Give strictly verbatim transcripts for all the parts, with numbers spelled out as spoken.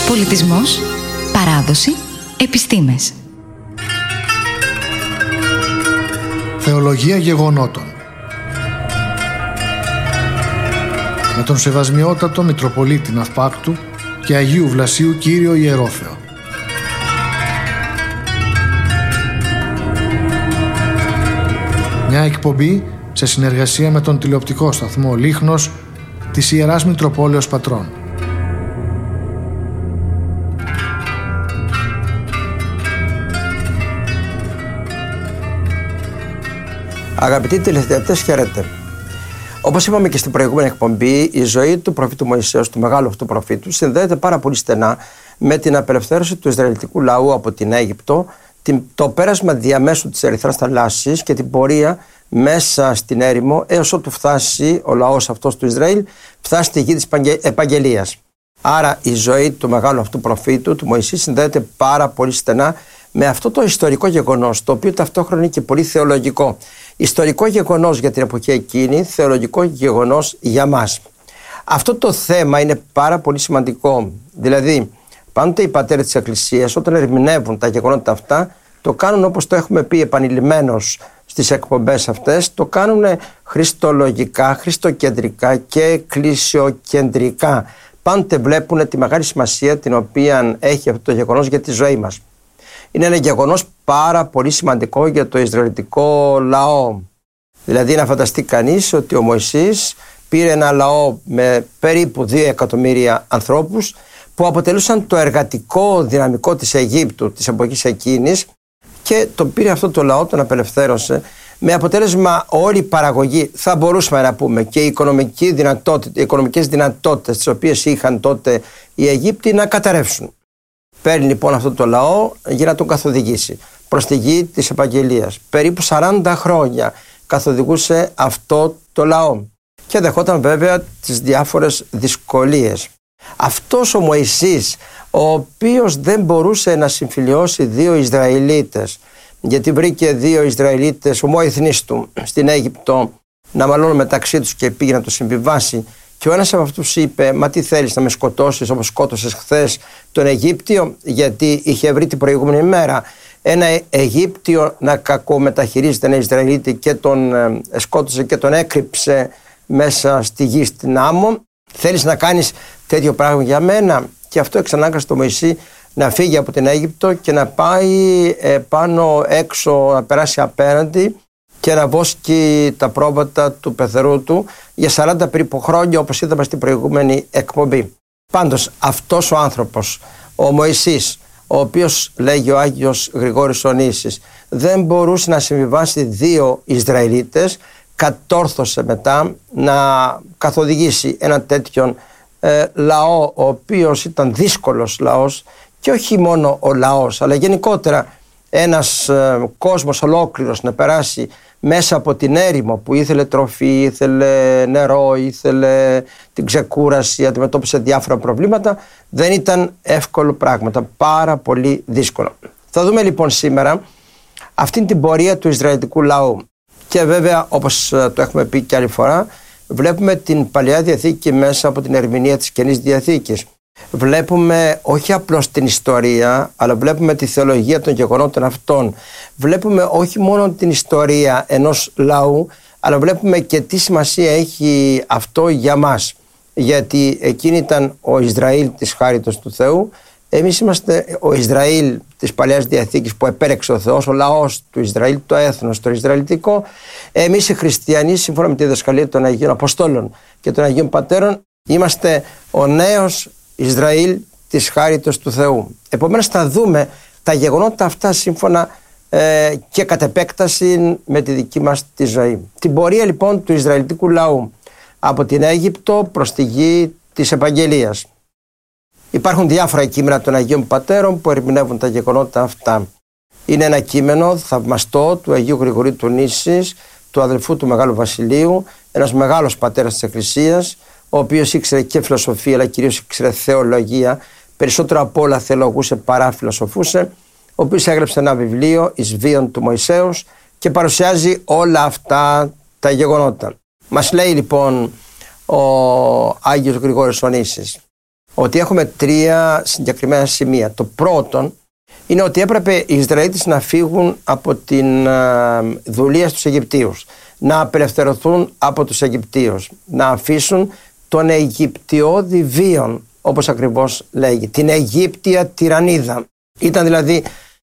Πολιτισμός, παράδοση, επιστήμες. Θεολογία γεγονότων. Με τον Σεβασμιότατο Μητροπολίτη Ναυπάκτου και Αγίου Βλασίου Κύριο Ιερόθεο. Μια εκπομπή σε συνεργασία με τον τηλεοπτικό σταθμό Λίχνος της Ιεράς Μητροπόλεως Πατρών. Αγαπητοί τηλεθεατές, χαίρετε. Όπως είπαμε και στην προηγούμενη εκπομπή, η ζωή του προφήτου Μωυσέως, του μεγάλου αυτού προφήτου, συνδέεται πάρα πολύ στενά με την απελευθέρωση του Ισραηλιτικού λαού από την Αίγυπτο, το πέρασμα διαμέσου της Ερυθράς θαλάσσης και την πορεία μέσα στην έρημο έως ότου φτάσει ο λαός αυτός του Ισραήλ, φτάσει στη γη της επαγγελίας. Άρα η ζωή του μεγάλου αυτού προφήτου, του Μωυσή, συνδέεται πάρα πολύ στενά με αυτό το ιστορικό γεγονός, το οποίο ταυτόχρονα είναι και πολύ θεολογικό. Ιστορικό γεγονός για την εποχή εκείνη, θεολογικό γεγονός για μας. Αυτό το θέμα είναι πάρα πολύ σημαντικό. Δηλαδή, πάντοτε οι πατέρες της Εκκλησίας, όταν ερμηνεύουν τα γεγονότα αυτά, το κάνουν, όπως το έχουμε πει επανειλημμένως στις εκπομπές αυτές, το κάνουν χριστολογικά, χριστοκεντρικά και εκκλησιοκεντρικά. Πάντοτε βλέπουν τη μεγάλη σημασία την οποία έχει αυτό το γεγονός για τη ζωή μας. Είναι ένα γεγονός πάρα πολύ σημαντικό για το Ισραηλιτικό λαό. Δηλαδή, να φανταστεί κανείς ότι ο Μωυσής πήρε ένα λαό με περίπου δύο εκατομμύρια ανθρώπους που αποτελούσαν το εργατικό δυναμικό της Αιγύπτου της εποχής εκείνης, και τον πήρε αυτό το λαό, τον απελευθέρωσε, με αποτέλεσμα όλη η παραγωγή, θα μπορούσαμε να πούμε, και οι οικονομική δυνατότητα, οι οικονομικές δυνατότητες τις οποίες είχαν τότε οι Αιγύπτιοι να καταρρεύσουν. Παίρνει λοιπόν αυτό το λαό για να τον καθοδηγήσει προς τη γη της επαγγελίας. Περίπου σαράντα χρόνια καθοδηγούσε αυτό το λαό και δεχόταν βέβαια τις διάφορες δυσκολίες. Αυτός ο Μωυσής, ο οποίος δεν μπορούσε να συμφιλιώσει δύο Ισραηλίτες, γιατί βρήκε δύο Ισραηλίτες ομοεθνείς του στην Αίγυπτο να μαλώνουν μεταξύ τους και πήγε να το συμβιβάσει, και ο ένας από αυτούς είπε: «Μα τι θέλεις, να με σκοτώσεις όπως σκότωσες χθες τον Αιγύπτιο?» Γιατί είχε βρει την προηγούμενη μέρα ένα Αιγύπτιο να κακομεταχειρίζεται ένα Ισραηλίτη και τον ε, σκότωσε και τον έκρυψε μέσα στη γη στην άμμο. «Θέλεις να κάνεις τέτοιο πράγμα για μένα?» Και αυτό εξανάγκασε τον Μωυσή να φύγει από την Αίγυπτο και να πάει ε, πάνω έξω, να περάσει απέναντι και να βόσκει τα πρόβατα του πεθερού του για σαράντα περίπου χρόνια, όπως είδαμε στην προηγούμενη εκπομπή. Πάντως αυτός ο άνθρωπος, ο Μωυσής, ο οποίος, λέγει ο Άγιος Γρηγόρης ο Νήσης, δεν μπορούσε να συμβιβάσει δύο Ισραηλίτες, κατόρθωσε μετά να καθοδηγήσει ένα τέτοιον ε, λαό, ο οποίος ήταν δύσκολος λαός, και όχι μόνο ο λαός, αλλά γενικότερα ένας ε, κόσμος ολόκληρος να περάσει μέσα από την έρημο που ήθελε τροφή, ήθελε νερό, ήθελε την ξεκούραση, αντιμετώπισε διάφορα προβλήματα. Δεν ήταν εύκολο πράγματα, πάρα πολύ δύσκολο. Θα δούμε λοιπόν σήμερα αυτήν την πορεία του Ισραηλιτικού λαού. Και βέβαια, όπως το έχουμε πει και άλλη φορά, βλέπουμε την Παλαιά Διαθήκη μέσα από την ερμηνεία της Καινής Διαθήκης. Βλέπουμε όχι απλώς την ιστορία, αλλά βλέπουμε τη θεολογία των γεγονότων αυτών. Βλέπουμε όχι μόνο την ιστορία ενός λαού, αλλά βλέπουμε και τι σημασία έχει αυτό για μας. Γιατί εκείνη ήταν ο Ισραήλ της χάριτος του Θεού. Εμείς είμαστε ο Ισραήλ της Παλαιάς Διαθήκης που επέρεξε ο Θεός, ο λαός του Ισραήλ, το έθνος, το Ισραηλιτικό. Εμείς οι χριστιανοί, σύμφωνα με τη διδασκαλία των Αγίων Αποστόλων και των Αγίων Πατέρων, είμαστε ο νέος Ισραήλ της χάριτος του Θεού. Επομένως θα δούμε τα γεγονότα αυτά σύμφωνα ε, και κατ' επέκταση με τη δική μας τη ζωή. Την πορεία λοιπόν του Ισραηλιτικού λαού από την Αίγυπτο προς τη γη της επαγγελίας. Υπάρχουν διάφορα κείμενα των Αγίων Πατέρων που ερμηνεύουν τα γεγονότα αυτά. Είναι ένα κείμενο θαυμαστό του Αγίου Γρηγορίου του Νήσης, του αδελφού του Μεγάλου Βασιλείου, ένας μεγάλος πατέρας της Εκκλησίας, ο οποίος ήξερε και φιλοσοφία, αλλά κυρίως ήξερε θεολογία, περισσότερο απ' όλα θεολογούσε παρά φιλοσοφούσε, ο οποίος έγραψε ένα βιβλίο, εις βίον του Μωυσέως, και παρουσιάζει όλα αυτά τα γεγονότα. Μας λέει λοιπόν ο Άγιος Γρηγόρης ο Νήσης: ότι έχουμε τρία συγκεκριμένα σημεία. Το πρώτο είναι ότι έπρεπε οι Ισραηλίτες να φύγουν από την δουλεία στους Αιγυπτίους, να απελευθερωθούν από τους Αιγυπτίους, να αφήσουν τον Αιγυπτιώδη βίον, όπως ακριβώς λέγει, την Αιγύπτια τυραννίδα. Ήταν δηλαδή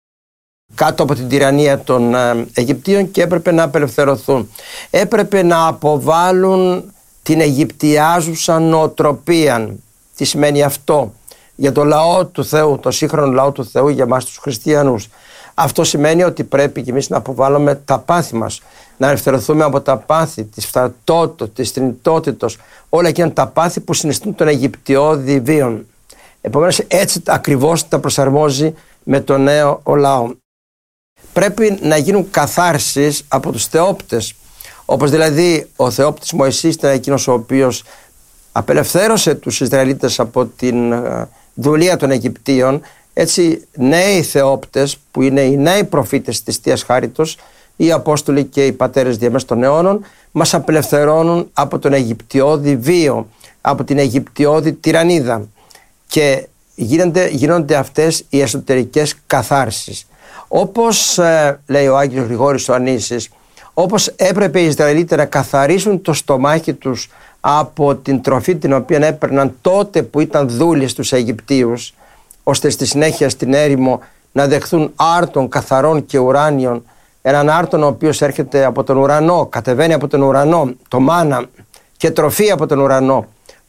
κάτω από την τυραννία των Αιγυπτίων και έπρεπε να απελευθερωθούν. Έπρεπε να αποβάλουν την Αιγυπτιάζουσα νοοτροπία. Τι σημαίνει αυτό για το λαό του Θεού, το σύγχρονο λαό του Θεού, για εμάς τους χριστιανούς? Αυτό σημαίνει ότι πρέπει και εμείς να αποβάλουμε τα πάθη μας, να ελευθερωθούμε από τα πάθη της φθαρτότητας, της θνητότητος, όλα εκείνα τα πάθη που συνιστούν τον Αιγυπτιώδη βίον. Επομένως, έτσι ακριβώς τα προσαρμόζει με το νέο ο λαό. Πρέπει να γίνουν καθάρσεις από τους θεόπτες, όπως δηλαδή ο θεόπτης Μωυσής ήταν εκείνος ο οποίος απελευθέρωσε τους Ισραηλίτες από την δουλεία των Αιγυπτίων. Έτσι νέοι θεόπτες, που είναι οι νέοι προφήτες της Θείας Χάριτος, οι Απόστολοι και οι πατέρες διαμέσου των αιώνων, μας απελευθερώνουν από τον Αιγυπτιώδη βίο, από την Αιγυπτιώδη τυραννίδα, και γίνονται, γίνονται αυτές οι εσωτερικές καθάρσεις. Όπως ε, λέει ο Άγιος Γρηγόρης ο Ανήσης, όπως έπρεπε οι Ισραηλίτες να καθαρίσουν το στομάχι τους από την τροφή την οποία έπαιρναν τότε που ήταν δούλοι στους Αιγυπτίους, ώστε στη συνέχεια στην έρημο να δεχθούν άρτων καθαρών και ουράνιων, έναν άρτον ο οποίος έρχεται από τον ουρανό, κατεβαίνει από τον ουρανό, το μάνα, και τροφή από τον ουρανό,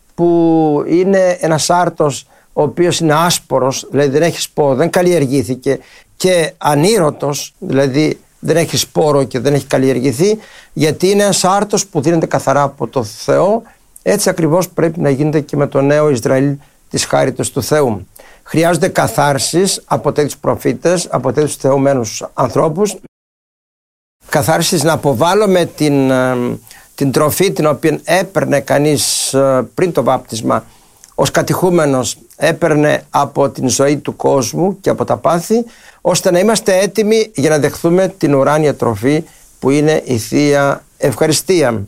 που είναι ένας άρτος ο οποίος είναι άσπορος, δηλαδή δεν έχει σπόρο, δεν καλλιεργήθηκε, και ανήρωτος, δηλαδή δεν έχει σπόρο και δεν έχει καλλιεργηθεί, γιατί είναι ένας άρτος που δίνεται καθαρά από το Θεό. Έτσι ακριβώς πρέπει να γίνεται και με το νέο Ισραήλ της χάριτος του Θεού. Χρειάζονται καθάρσεις από τέτοιους προφήτες, από τέτοιους θεωμένους ανθρώπους. Καθάρσεις να αποβάλλουμε την, την τροφή την οποία έπαιρνε κανείς πριν το βάπτισμα ως κατηχούμενος, έπαιρνε από την ζωή του κόσμου και από τα πάθη, ώστε να είμαστε έτοιμοι για να δεχθούμε την ουράνια τροφή που είναι η Θεία Ευχαριστία.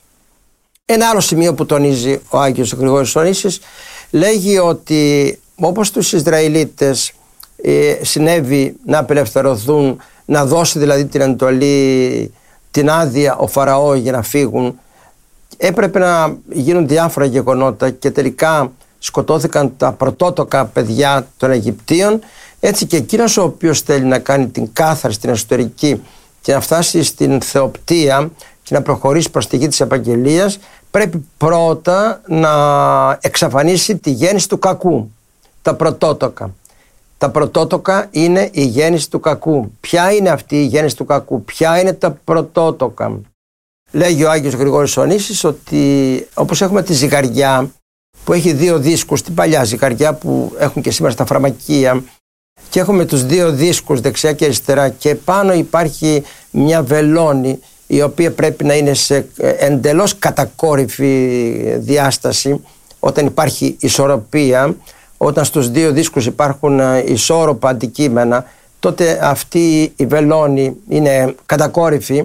Ένα άλλο σημείο που τονίζει ο Άγιος Γρηγόρης ο Ανήσης, λέγει ότι όπως τους Ισραηλίτες ε, συνέβη να απελευθερωθούν, να δώσει δηλαδή την εντολή, την άδεια ο Φαραώ για να φύγουν, έπρεπε να γίνουν διάφορα γεγονότα και τελικά σκοτώθηκαν τα πρωτότοκα παιδιά των Αιγυπτίων. Έτσι και εκείνος ο οποίος θέλει να κάνει την κάθαρση, την εσωτερική, και να φτάσει στην θεοπτεία και να προχωρήσει προς τη γη της επαγγελίας, πρέπει πρώτα να εξαφανίσει τη γέννηση του κακού, τα πρωτότοκα. Τα πρωτότοκα είναι η γέννηση του κακού. Ποια είναι αυτή η γέννηση του κακού? Ποια είναι τα πρωτότοκα? Λέγει ο Άγιος Γρηγόρης ο Ανήσης ότι όπως έχουμε τη ζυγαριά που έχει δύο δίσκους, την παλιά ζυγαριά που έχουν και σήμερα στα φαρμακεία, και έχουμε τους δύο δίσκους δεξιά και αριστερά, και πάνω υπάρχει μια βελόνη η οποία πρέπει να είναι σε εντελώς κατακόρυφη διάσταση. Όταν υπάρχει ισορροπία, όταν στους δύο δίσκους υπάρχουν ισόρροπα αντικείμενα, τότε αυτή η βελόνη είναι κατακόρυφη,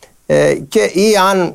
ε, και ή αν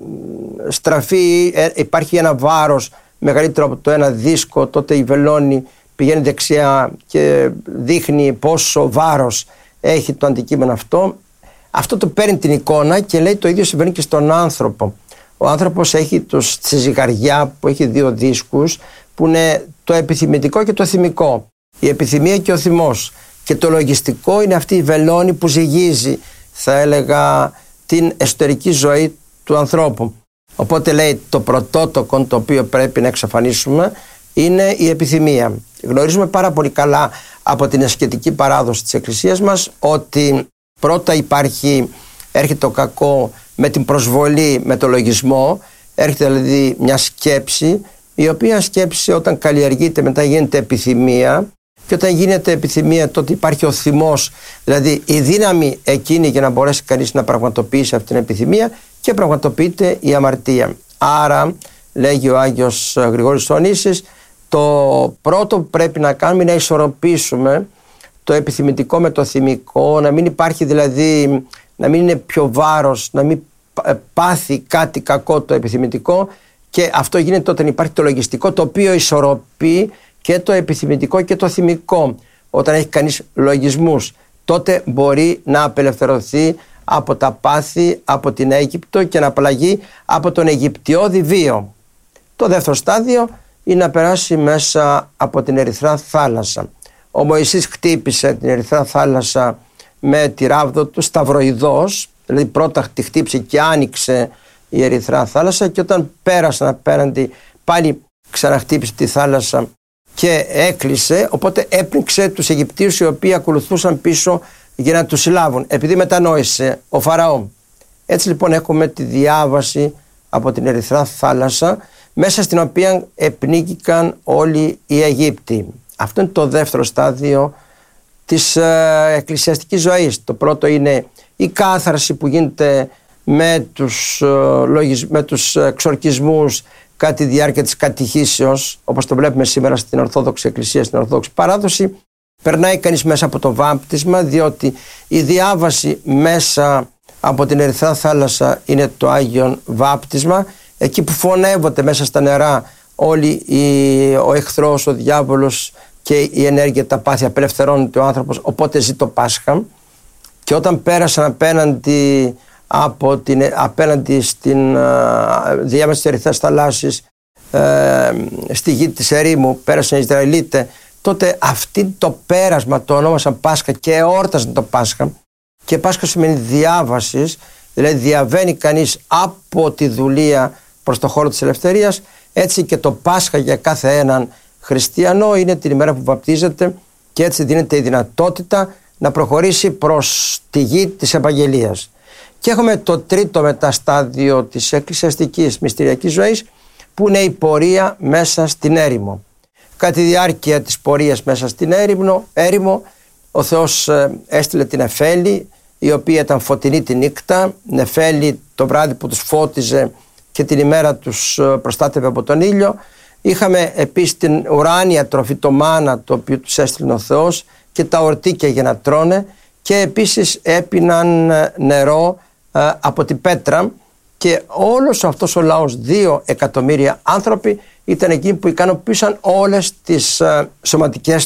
στραφεί, ε, υπάρχει ένα βάρος μεγαλύτερο από το ένα δίσκο, τότε η βελόνη πηγαίνει δεξιά και δείχνει πόσο βάρος έχει το αντικείμενο αυτό. Αυτό το παίρνει την εικόνα και λέει το ίδιο συμβαίνει και στον άνθρωπο. Ο άνθρωπος έχει τους, τη ζυγαριά που έχει δύο δίσκους, που είναι το επιθυμητικό και το θυμικό. Η επιθυμία και ο θυμός. Και το λογιστικό είναι αυτή η βελόνη που ζυγίζει, θα έλεγα, την εσωτερική ζωή του ανθρώπου. Οπότε λέει το πρωτότοκο το οποίο πρέπει να εξαφανίσουμε είναι η επιθυμία. Γνωρίζουμε πάρα πολύ καλά από την ασκητική παράδοση της Εκκλησίας μας ότι πρώτα υπάρχει, έρχεται το κακό με την προσβολή, με το λογισμό, έρχεται δηλαδή μια σκέψη, η οποία σκέψη όταν καλλιεργείται μετά γίνεται επιθυμία, και όταν γίνεται επιθυμία τότε υπάρχει ο θυμός, δηλαδή η δύναμη εκείνη για να μπορέσει κανείς να πραγματοποιήσει αυτή την επιθυμία, και πραγματοποιείται η αμαρτία. Άρα, λέγει ο Άγιος Γρηγόρης ο Ανήσης, το πρώτο που πρέπει να κάνουμε είναι να ισορροπήσουμε το επιθυμητικό με το θυμικό, να μην υπάρχει δηλαδή, να μην είναι πιο βάρος, να μην πάθει κάτι κακό το επιθυμητικό, και αυτό γίνεται όταν υπάρχει το λογιστικό, το οποίο ισορροπεί και το επιθυμητικό και το θυμικό. Όταν έχει κανείς λογισμούς, τότε μπορεί να απελευθερωθεί από τα πάθη, από την Αίγυπτο και να απαλλαγεί από τον Αιγυπτιώδη βίο. Το δεύτερο στάδιο είναι να περάσει μέσα από την Ερυθρά θάλασσα. Ο Μωυσής χτύπησε την Ερυθρά θάλασσα με τη ράβδο του σταυροειδώς, δηλαδή πρώτα τη χτύπησε και άνοιξε η Ερυθρά θάλασσα, και όταν πέρασαν απέναντι πάλι ξαναχτύπησε τη θάλασσα και έκλεισε, οπότε έπνιξε τους Αιγυπτίους οι οποίοι ακολουθούσαν πίσω για να τους συλλάβουν, επειδή μετανόησε ο Φαραώ. Έτσι λοιπόν έχουμε τη διάβαση από την Ερυθρά θάλασσα, μέσα στην οποία επνίγηκαν όλοι οι Αιγύπτιοι. Αυτό είναι το δεύτερο στάδιο της ε, εκκλησιαστικής ζωής. Το πρώτο είναι η κάθαρση που γίνεται με τους, ε, λογισ... με τους εξορκισμούς κατά τη διάρκεια της κατηχήσεως, όπως το βλέπουμε σήμερα στην Ορθόδοξη Εκκλησία, στην Ορθόδοξη Παράδοση. Περνάει κανείς μέσα από το βάπτισμα, διότι η διάβαση μέσα από την Ερυθρά θάλασσα είναι το Άγιον Βάπτισμα, εκεί που φωνεύονται μέσα στα νερά όλοι οι, ο εχθρός, ο διάβολος και η ενέργεια, τα πάθη, απελευθερώνεται ο άνθρωπος, οπότε ζει το Πάσχα. Και όταν πέρασαν απέναντι, από την, απέναντι στην uh, διάβαση της Ερυθράς θαλάσσης, uh, στη γη της ερήμου, πέρασαν οι Ισραηλίτες, τότε αυτή το πέρασμα το ονόμασαν Πάσχα και εόρτασαν το Πάσχα. Και Πάσχα σημαίνει διάβασης, δηλαδή διαβαίνει κανείς από τη δουλεία προς το χώρο της ελευθερίας. Έτσι και το Πάσχα για κάθε έναν χριστιανό είναι την ημέρα που βαπτίζεται, και έτσι δίνεται η δυνατότητα να προχωρήσει προς τη γη της Ευαγγελίας. Και έχουμε το τρίτο μετά στάδιο της εκκλησιαστικής μυστηριακής ζωής, που είναι η πορεία μέσα στην έρημο. Κατά τη διάρκεια της πορείας μέσα στην έρημο, έρημο ο Θεός έστειλε την Νεφέλη, η οποία ήταν φωτεινή τη νύχτα, Νεφέλη το βράδυ που τους φώτιζε και την ημέρα τους προστάτευε από τον ήλιο. Είχαμε επίσης την ουράνια τροφή, το μάνα, το οποίο τους έστειλε ο Θεός, και τα ορτίκια για να τρώνε, και επίσης έπιναν νερό ε, από την πέτρα, και όλος αυτός ο λαός, δύο εκατομμύρια άνθρωποι, ήταν εκείνοι που ικανοποίησαν όλες τις ε, σωματικές